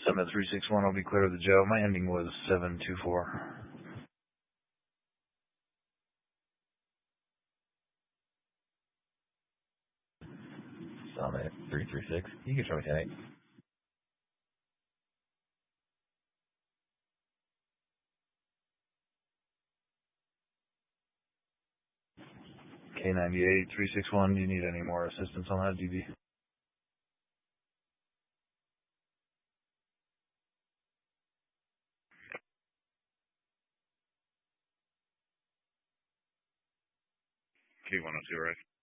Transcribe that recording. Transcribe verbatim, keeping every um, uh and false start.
Summit three six one, I'll be clear of the Joe. My ending was seven two four. Summit three three six. You can show me ten eight. K ninety-eight, three six one, do you need any more assistance on that, D B? K one oh two, right?